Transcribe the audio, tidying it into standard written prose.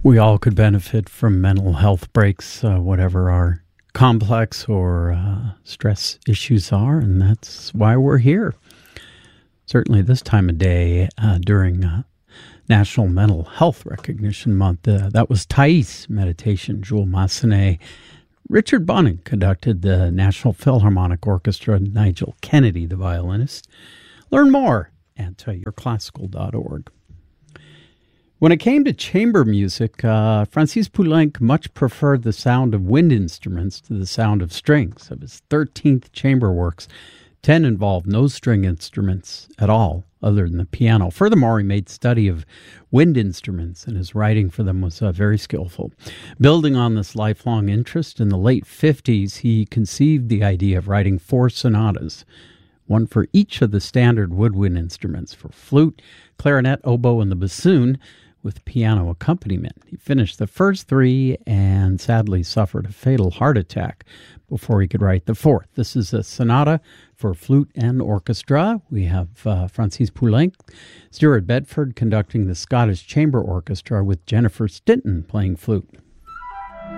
We all could benefit from mental health breaks, whatever our complex or stress issues are, and that's why we're here. Certainly this time of day during National Mental Health Recognition Month, that was Thais meditation, Jules Massenet. Richard Bonin conducted the National Philharmonic Orchestra, Nigel Kennedy, the violinist. Learn more at yourclassical.org. When it came to chamber music, Francis Poulenc much preferred the sound of wind instruments to the sound of strings. Of his 13th chamber works, 10 involved no string instruments at all, other than the piano. Furthermore, he made study of wind instruments, and his writing for them was very skillful. Building on this lifelong interest, in the late 50s, he conceived the idea of writing 4 sonatas, one for each of the standard woodwind instruments, for flute, clarinet, oboe, and the bassoon, with piano accompaniment. He finished the first 3 and sadly suffered a fatal heart attack before he could write the 4th. This is a sonata for flute and orchestra. We have Francis Poulenc, Stuart Bedford conducting the Scottish Chamber Orchestra with Jennifer Stinton playing flute.